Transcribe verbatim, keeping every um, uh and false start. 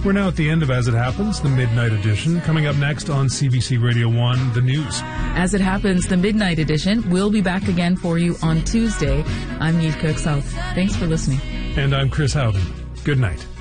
We're now at the end of As It Happens, the Midnight Edition. Coming up next on C B C Radio one, the news. As It Happens, the Midnight Edition will be back again for you on Tuesday. I'm Neve Kirksouth. Thanks for listening. And I'm Chris Howden. Good night.